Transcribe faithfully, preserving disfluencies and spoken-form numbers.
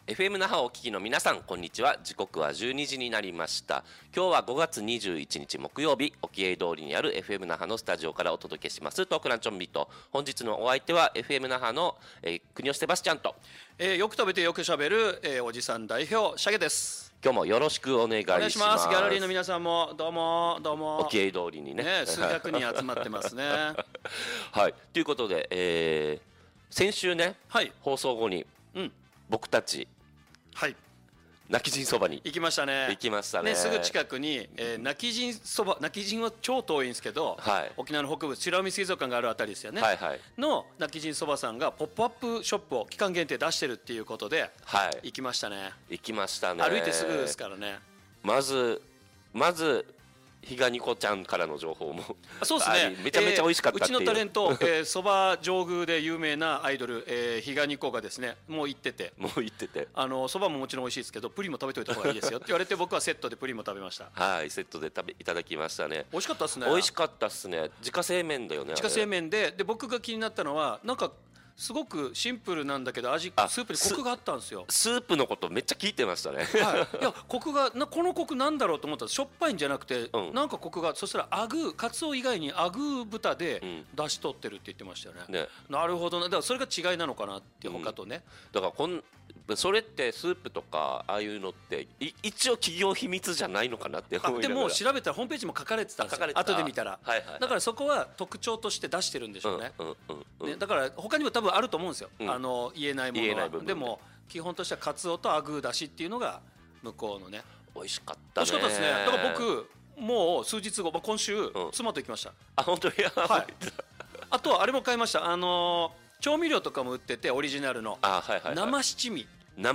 エフエム 那覇をお聞きの皆さん、こんにちは。時刻はじゅうにじになりました。今日はごがつにじゅういちにち木曜日、沖永通りにある エフエム 那覇のスタジオからお届けしますトークランチョンビット。本日のお相手は エフエム 那覇の、えー、国吉セバスチャンと、 えー、よく食べてよくしゃべる、えー、おじさん代表シャゲです。 今日もよろしくお願いします。 お願いします。ギャラリーの皆さんもどうもどうも。 沖永通りにね、 ね、数百人集まってますね。 はい、ということで、えー、先週ね、はい、放送後に、うん、僕たちはい泣き人そばに行きましたね。 行きましたね。 ね、すぐ近くに、えー、泣き人そば、泣き人は超遠いんですけど、はい、沖縄の北部美ら海水族館があるあたりですよね、はいはい、の泣き人そばさんがポップアップショップを期間限定出してるっていうことで、はい、行きましたね。 行きましたね。 歩いてすぐですからね。 まずまずひがにこちゃんからの情報もそうですね、 めちゃめちゃ美味しかったっていう、 えー、うちのタレント、えー、そば上宮で有名なアイドル、えー、ひがにこがですね、もう行ってて、 もう行ってて、 あのそばももちろん美味しいですけど、プリンも食べといた方がいいですよって言われて、僕はセットでプリンも食べました。 はい、セットで食べいただきましたね。 美味しかったですね。 美味しかったですね。自家製麺だよね。 自家製麺で、で僕が気になったのは、なんかすごくシンプルなんだけど、味スープにコクがあったんですよ。 スープのことめっちゃ聞いてましたね。 はい、いやコクがな、このコクなんだろうと思ったら、しょっぱいんじゃなくて、うん、なんかコクが、そしたらアグー、カツオ以外にアグー豚で出し取ってるって言ってましたよね。うん、ね、なるほどね。だからそれが違いなのかなっていう、他とね、 うん、だからこんそれってスープとかああいうのって一応企業秘密じゃないのかなって思いながら。 でも調べたらホームページも書かれてたんですよ、後で見たら、はいはいはい、だからそこは特徴として出してるんでしょうね。ね、だから他にも多分あると思うんですよ、うん、あの言えないものは。でも基本としてはカツオとアグーだしっていうのが向こうのね。 美味しかったね。 美味しかったですね。だから僕もう数日後、まあ、今週、うん、妻と行きました。 あ、本当に。 はい、あとはあれも買いました。あのー調味料とかも売ってて、オリジナルの、あ、はいはいはい、生七味